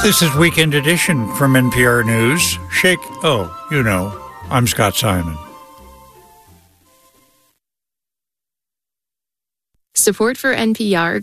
This is Weekend Edition from NPR News. I'm Scott Simon. Support for NPR